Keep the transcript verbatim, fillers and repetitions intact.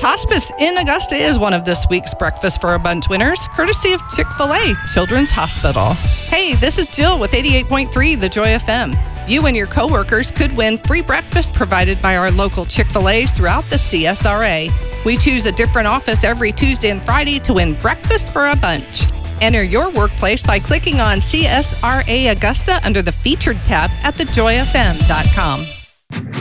Hospice in Augusta is one of this week's Breakfast for a Bunch winners, courtesy of Chick-fil-A Children's Hospital. Hey, this is Jill with eighty-eight point three The Joy F M. You and your coworkers could win free breakfast provided by our local Chick-fil-A's throughout the C S R A. We choose a different office every Tuesday and Friday to win Breakfast for a Bunch. Enter your workplace by clicking on C S R A Augusta under the Featured tab at the joy f m dot com.